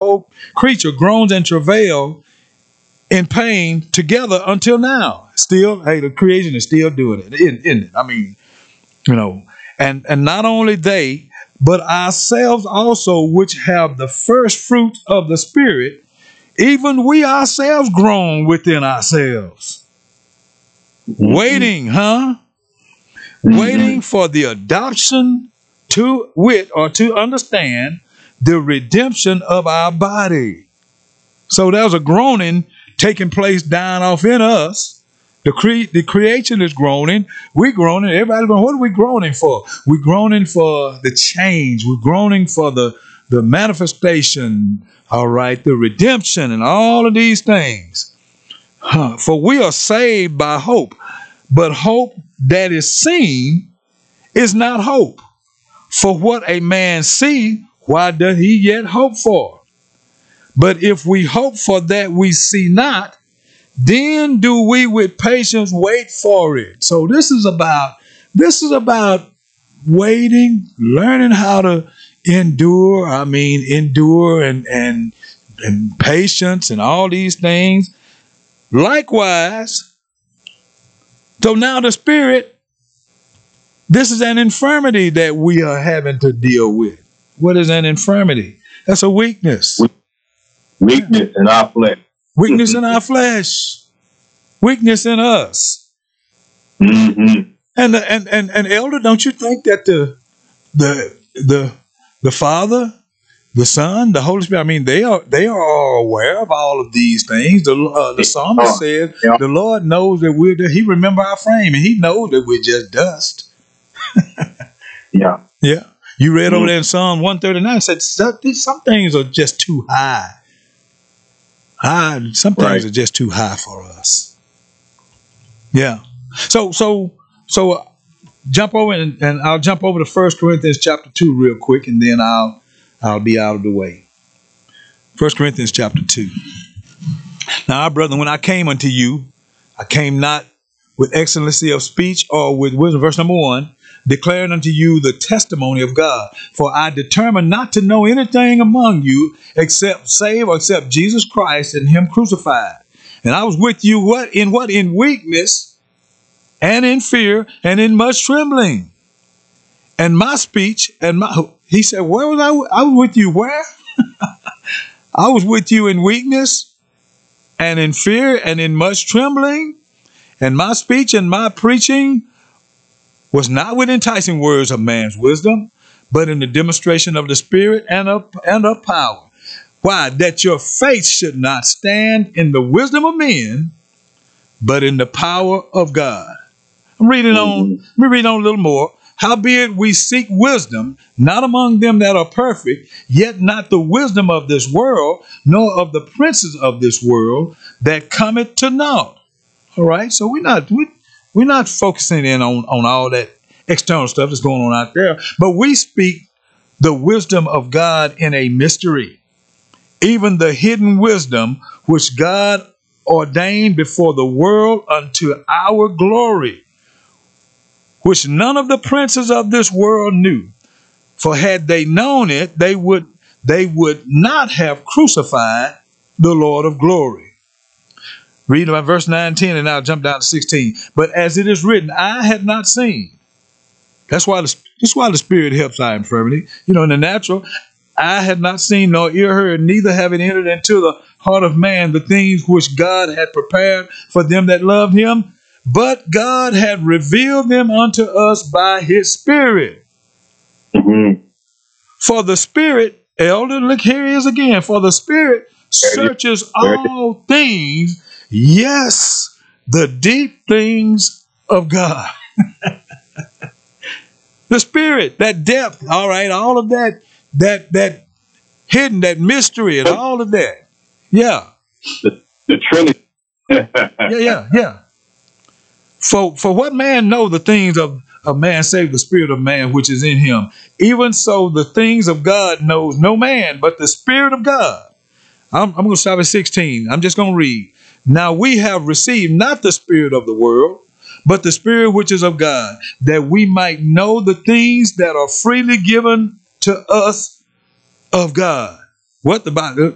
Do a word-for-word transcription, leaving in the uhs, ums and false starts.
whole creature groans and travail in pain together until now. Still, hey, the creation is still doing it, isn't, isn't it? I mean, you know, and, and not only they, but ourselves also, which have the first fruit of the Spirit, even we ourselves groan within ourselves. Mm-hmm. Waiting, huh? Mm-hmm. Waiting for the adoption to wit or to understand the redemption of our body. So there's a groaning taking place down off in us. The, cre- the creation is groaning. We're groaning. Everybody's groaning. What are we groaning for? We're groaning for the change. We're groaning for the, the manifestation, all right, the redemption and all of these things. Huh. For we are saved by hope. But hope that is seen is not hope. For what a man see, why doth he yet hope for? But if we hope for that we see not, then do we with patience wait for it. So this is about this is about waiting, learning how to endure. I mean, endure and and and patience and all these things. Likewise, so now the Spirit, this is an infirmity that we are having to deal with. What is an infirmity? That's a weakness. Weakness in our flesh. Weakness in our flesh. Weakness in us. Mm-hmm. And, the, and and and elder, don't you think that the the the the Father, the Son, the Holy Spirit, I mean, they are they are all aware of all of these things. The uh, the psalmist oh, said, yeah. The Lord knows that we're He remember our frame, and He knows that we're just dust. Yeah. Yeah. You read mm-hmm. over there in Psalm one thirty-nine, said some things are just too high. High, some things right. are just too high for us. Yeah. So so so uh, jump over and, and I'll jump over to First Corinthians chapter two real quick, and then I'll I'll be out of the way. First Corinthians chapter two. Now, our brethren, when I came unto you, I came not with excellency of speech or with wisdom. Verse number one, declaring unto you the testimony of God. For I determined not to know anything among you except save or except Jesus Christ and Him crucified. And I was with you what in what in weakness and in fear and in much trembling. And my speech and my he said, where was I? I was with you where? I was with you in weakness and in fear and in much trembling. And my speech and my preaching was not with enticing words of man's wisdom, but in the demonstration of the Spirit and of, and of power. Why? That your faith should not stand in the wisdom of men, but in the power of God. I'm reading on, let me read on a little more. Howbeit we seek wisdom, not among them that are perfect, yet not the wisdom of this world, nor of the princes of this world that cometh to naught. All right, so we're not we, we're not focusing in on, on all that external stuff that's going on out there, but we speak the wisdom of God in a mystery, even the hidden wisdom which God ordained before the world unto our glory, which none of the princes of this world knew. For had they known it, they would they would not have crucified the Lord of glory. Read about verse nine, ten, and I'll jump down to sixteen. But as it is written, I had not seen. That's why the, that's why the Spirit helps our infirmity. You know, in the natural, I had not seen nor ear heard, neither have it entered into the heart of man the things which God had prepared for them that loved Him. But God had revealed them unto us by His Spirit. Mm-hmm. For the Spirit, elder, look, here he is again. For the Spirit searches all things, yes, the deep things of God. The Spirit, that depth, all right, all of that, that, that hidden, that mystery and all of that. Yeah. The, the Trinity. yeah, yeah, yeah. For, for what man know the things of, of man save the Spirit of man which is in him? Even so the things of God knows no man but the Spirit of God. I'm, I'm going to stop at sixteen. I'm just going to read. Now we have received not the spirit of the world, but the Spirit which is of God, that we might know the things that are freely given to us of God. What the Bible?